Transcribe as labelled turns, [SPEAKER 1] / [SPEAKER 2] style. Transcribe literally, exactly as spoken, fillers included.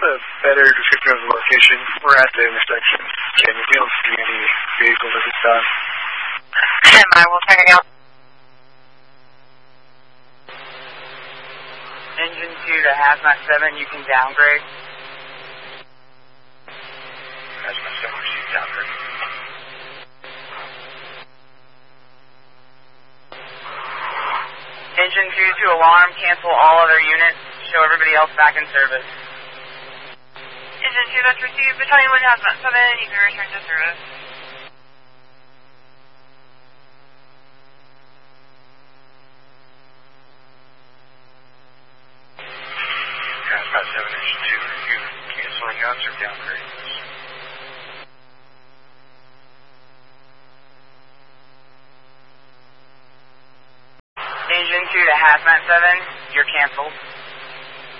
[SPEAKER 1] a better description of the location? We're at the intersection. Can you don't see any vehicles at this time?
[SPEAKER 2] Stand by, we'll check it out.
[SPEAKER 3] Engine two to Hazmat seven, you can downgrade.
[SPEAKER 1] Hazmat seven, receive downgrade.
[SPEAKER 3] Engine two to alarm, cancel all other units, show everybody else back in service.
[SPEAKER 2] Engine two, that's received. Battalion one Hazmat seven, you can return to service.
[SPEAKER 1] Hazmat seven, Engine two, you canceling guns or downgrade?
[SPEAKER 3] Engine two to Hazmat seven, you're canceled.